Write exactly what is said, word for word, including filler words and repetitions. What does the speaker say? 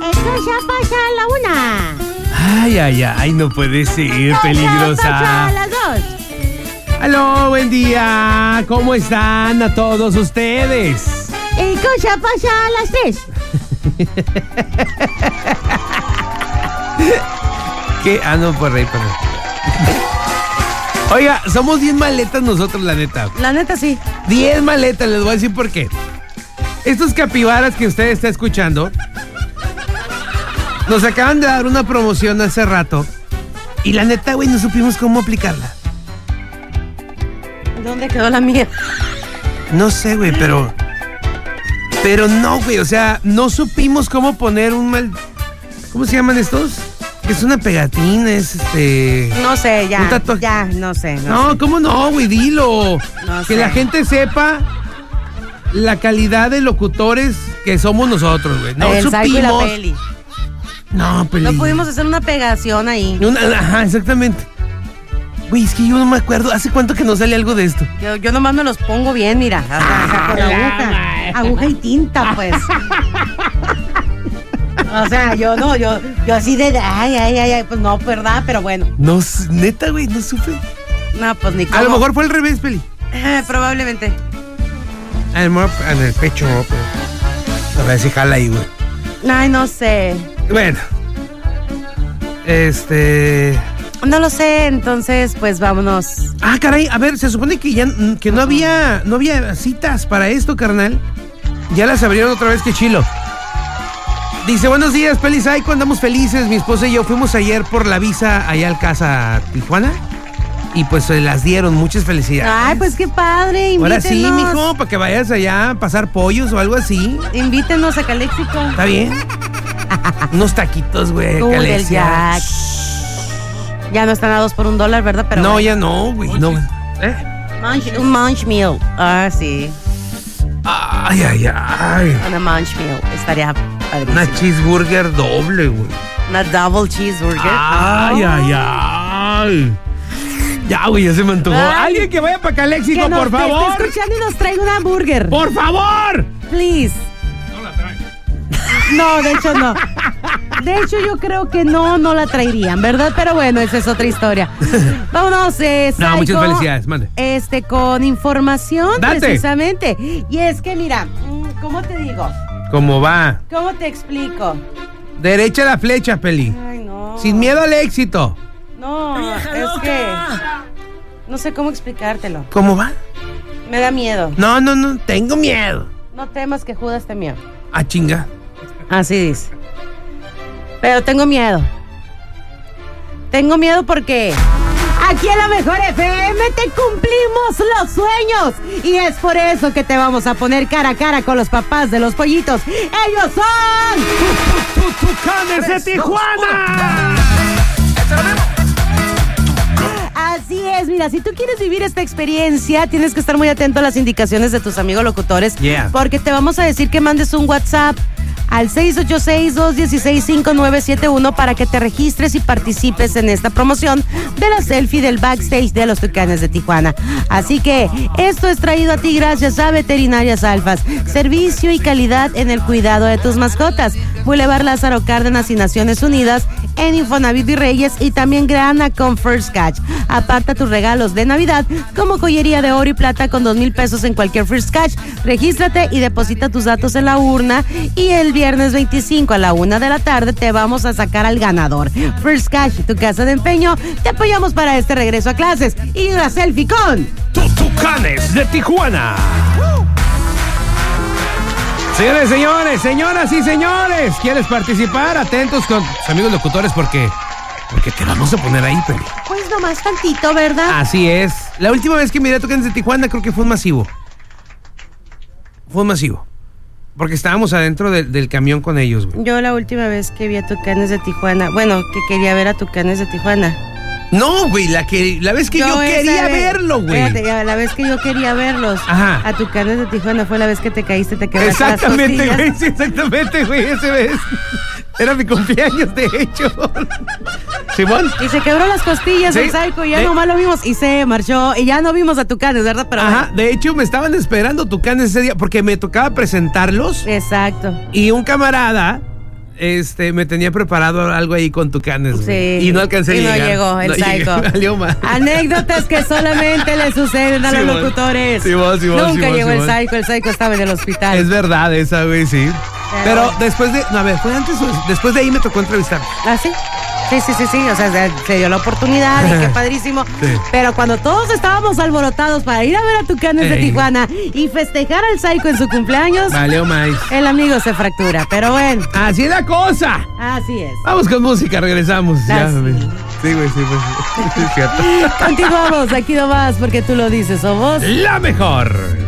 Cosa pasa a la una. Ay, ay, ay, no puede ser, Cosa peligrosa. pasa a las dos. Aló, buen día. ¿Cómo están a todos ustedes? Y cosa pasa a las tres. ¿Qué? Ah, no, por ahí, perdón. Oiga, somos diez maletas nosotros, la neta. La neta sí. diez maletas, les voy a decir por qué. Estos capibaras que usted está escuchando nos acaban de dar una promoción hace rato y la neta, güey, no supimos cómo aplicarla. ¿Dónde quedó la mía? No sé, güey, pero... Pero no, güey, o sea, no supimos cómo poner un mal... ¿Cómo se llaman estos? Es una pegatina, es este... No sé, ya. Un tatuaje. Ya, no sé. No, No, sé. ¿cómo no, güey? Dilo. No que sé. la gente sepa la calidad de locutores que somos nosotros, güey. No El supimos. Psycho y la Peli. No, Peli. No pudimos hacer una pegación ahí. Una- ajá, exactamente. Güey, es que yo no me acuerdo. ¿Hace cuánto que no sale algo de esto? Yo, yo nomás me los pongo bien, mira. O sea, o sea, con la aguja. madre. Aguja y tinta, pues. O sea, yo no, yo, yo así de, ay, ay, ay, ay, pues no, ¿verdad? Pero bueno. No, s- neta, güey, no supe. No, pues ni cómo. A lo mejor fue al revés, Peli. Eh, probablemente. A lo mejor en el pecho, pero... A ver si jala ahí, güey. Ay, no sé. Bueno. Este... No lo sé, entonces, pues vámonos. Ah, caray, a ver, se supone que ya que no había no había citas para esto, carnal. Ya las abrieron otra vez, que chilo. Dice, buenos días, Peli Psycho, andamos felices. Mi esposa y yo fuimos ayer por la visa allá al Casa Tijuana. Y pues se las dieron, muchas felicidades. Ay, pues qué padre, invítenos. Ahora sí, mijo, para que vayas allá a pasar pollos o algo así. Invítenos a Caléxico. ¿Está bien? Unos taquitos, güey, Tú, del Calesia. Jack. Ya no están a dos por un dólar, ¿verdad? Pero No, bueno. ya no, güey, no. ¿Eh? Munch- un munch meal. Ah, sí. Ay, ay, ay. Una munch meal. Estaría padrísimo. Una cheeseburger doble, güey. Una double cheeseburger. Ay, Oh. ay, ay. Ya, güey, ya se me antojó. Ay. Alguien que vaya para Caléxico, Que nos por te esté favor. escuchando y nos traiga una burger. ¡Por favor! Please. No la traigo. No, de hecho no. De hecho yo creo que no, no la traerían, ¿verdad? Pero bueno, esa es otra historia. Vámonos, eh, No, Psycho, muchas felicidades, mande. Este, con información, Date. precisamente. Y es que, mira, mm, ¿cómo te digo? ¿Cómo va? ¿Cómo te explico? Derecha la flecha, Peli. Ay, no. Sin miedo al éxito. No, es que... No sé cómo explicártelo. ¿Cómo va? Me da miedo. No, no, no, tengo miedo. No temas que Judas temió. Ah, chinga. Así dice. Pero tengo miedo. Tengo miedo porque aquí en la Mejor F M te cumplimos los sueños. Y es por eso que te vamos a poner cara a cara con los papás de los pollitos. Ellos son... ¡Tucanes de Tijuana! Así es, mira, si tú quieres vivir esta experiencia, tienes que estar muy atento a las indicaciones de tus amigos locutores. Yeah. Porque te vamos a decir que mandes un WhatsApp al seis ocho seis, dos uno seis, cinco nueve siete uno para que te registres y participes en esta promoción de la selfie del backstage de los Tucanes de Tijuana. Así que esto es traído a ti gracias a Veterinarias Alfas. Servicio y calidad en el cuidado de tus mascotas. Boulevard Lázaro Cárdenas y Naciones Unidas en Infonavit Virreyes y también Grana con First Catch. Aparta tus regalos de Navidad como joyería de oro y plata con dos mil pesos en cualquier First Catch. Regístrate y deposita tus datos en la urna y el viernes veinticinco a la una de la tarde te vamos a sacar al ganador. First Catch, tu casa de empeño, te apoyamos para este regreso a clases y una selfie con... Tucanes de Tijuana. Señores, señores, señoras y señores, ¿quieres participar? Atentos con tus amigos locutores porque, porque te vamos a poner ahí, Peli. Pues nomás tantito, ¿verdad? Así es. La última vez que miré a Tucanes de Tijuana creo que fue un masivo. Fue un masivo. Porque estábamos adentro de- del camión con ellos, güey. Yo la última vez que vi a Tucanes de Tijuana, bueno, que quería ver a Tucanes de Tijuana. No, güey, la, que, la vez que yo, esa quería vez- verlo, güey. Espérate, ya, la vez que yo quería verlos Ajá. a Tucanes de Tijuana fue la vez que te caíste, te quebraste las Exactamente, costillas. güey, sí, exactamente, güey, ese vez. Era mi cumpleaños, de hecho. Simón. Y se quebró las costillas Sí. el Psycho y ya De- nomás lo vimos y se marchó y ya no vimos a Tucanes, ¿verdad? Pero Ajá, bueno. de hecho me estaban esperando Tucanes ese día porque me tocaba presentarlos Exacto. y un camarada este, me tenía preparado algo ahí con Tucanes. Sí. Y no alcancé y a llegar. no llegó el no Psycho. Valió mal. Anécdotas que solamente le suceden a Sí, los vos. locutores. Sí, vos, sí, vos, Nunca sí, vos, llegó sí, el vos. Psycho, el Psycho estaba en el hospital. Es verdad esa, güey, sí. Pero- Pero después de, no, a ver, fue antes o después de ahí me tocó entrevistar. ¿Ah, sí? Sí, sí, sí, sí, o sea, se, se dio la oportunidad y qué padrísimo. Sí. Pero cuando todos estábamos alborotados para ir a ver a Tucanes de Ey. Tijuana y festejar al Psycho en su cumpleaños, Valió más. el amigo se fractura. Pero bueno, Así es la cosa. así es. Vamos con música, regresamos. Ya, Así. güey. Sí, güey, sí, pues. Sí, es cierto. Continuamos, aquí nomás, porque tú lo dices, somos... La mejor.